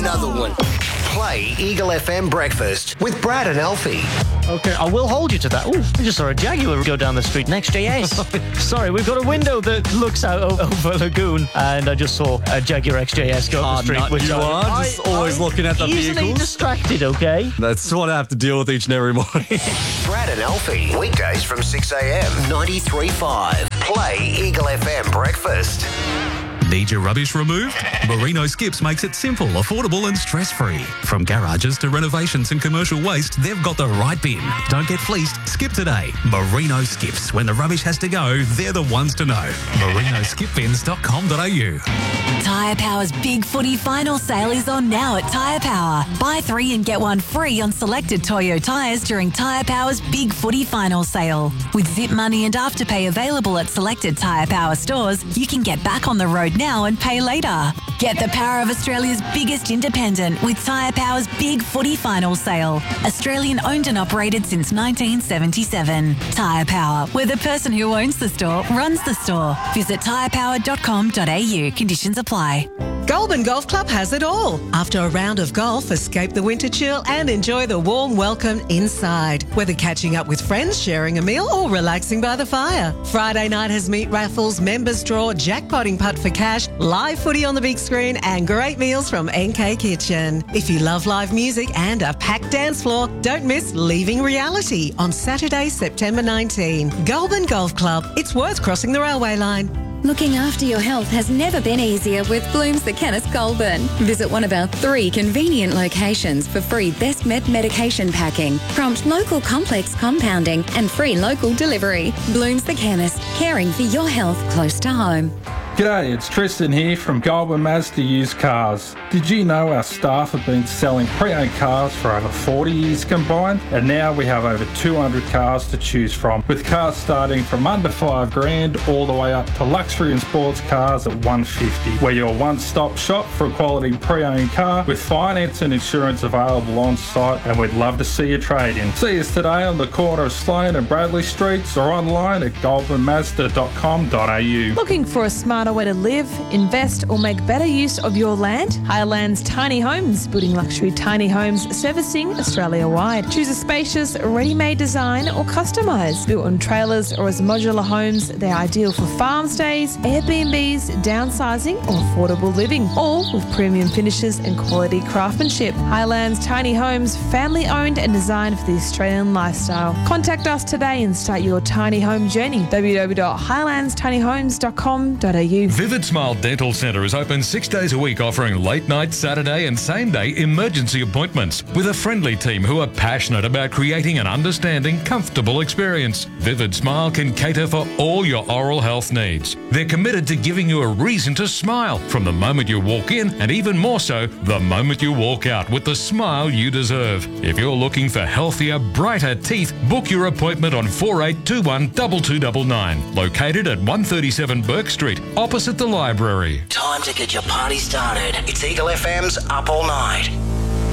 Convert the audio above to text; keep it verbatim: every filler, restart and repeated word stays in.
another one. Play Eagle F M Breakfast with Brad and Alfie. Okay, I will hold you to that. Ooh, I just saw a Jaguar go down the street next J S. Sorry, we've got a window that looks out o- over Lagoon, and I just saw a Jaguar X J S go up the Hard street. nut Which you I, are, just I, always I'm looking at the easily vehicles. distracted, okay? That's what I have to deal with each and every morning. Brad and Alfie, weekdays from six a.m. ninety-three point five. Play Eagle F M Breakfast. Need your rubbish removed? Merino Skips makes it simple, affordable and stress-free. From garages to renovations and commercial waste, they've got the right bin. Don't get fleeced, skip today. Merino Skips. When the rubbish has to go, they're the ones to know. merino skip bins dot com dot a u. Tyre Power's Big Footy Final Sale is on now at Tyre Power. Buy three and get one free on selected Toyo tyres during Tyre Power's Big Footy Final Sale. With Zip Money and Afterpay available at selected Tyre Power stores, you can get back on the road now and pay later. Get the power of Australia's biggest independent with Tyre Power's Big Footy Final Sale. Australian owned and operated since nineteen seventy-seven. Tyre Power, where the person who owns the store runs the store. Visit tyre power dot com dot a u. Conditions apply. Goulburn Golf Club has it all. After a round of golf, escape the winter chill and enjoy the warm welcome inside. Whether catching up with friends, sharing a meal or relaxing by the fire. Friday night has meat raffles, members draw, jackpotting putt for cash, live footy on the big screen and great meals from N K Kitchen. If you love live music and a packed dance floor, don't miss Leaving Reality on Saturday, September nineteenth. Goulburn Golf Club. It's worth crossing the railway line. Looking after your health has never been easier with Bloom's The Chemist Goulburn. Visit one of our three convenient locations for free Best Med medication packing, prompt local complex compounding and free local delivery. Bloom's The Chemist, caring for your health close to home. G'day, it's Tristan here from Goulburn Mazda Used Cars. Did you know our staff have been selling pre-owned cars for over forty years combined? And now we have over two hundred cars to choose from, with cars starting from under five grand all the way up to luxury and sports cars at one fifty. We're your one-stop shop for a quality pre-owned car with finance and insurance available on site, and we'd love to see you trade in. See us today on the corner of Sloane and Bradley Streets or online at goulburn mazda dot com dot a u. Looking for a smarter way to live, invest or make better use of your land? Highlands Tiny Homes, building luxury tiny homes, servicing Australia-wide. Choose a spacious, ready-made design or customised. Built on trailers or as modular homes, they're ideal for farm stays, Airbnbs, downsizing or affordable living, all with premium finishes and quality craftsmanship. Highlands Tiny Homes, family-owned and designed for the Australian lifestyle. Contact us today and start your tiny home journey. w w w dot highlands tiny homes dot com dot a u. Vivid Smile Dental Centre is open six days a week, offering late night, Saturday and same day emergency appointments with a friendly team who are passionate about creating an understanding, comfortable experience. Vivid Smile can cater for all your oral health needs. They're committed to giving you a reason to smile from the moment you walk in, and even more so the moment you walk out, with the smile you deserve. If you're looking for healthier, brighter teeth, book your appointment on four eight two one, two two nine nine. Located at one thirty-seven Burke Street, opposite the library. Time to get your party started. It's Eagle F M's Up All Night.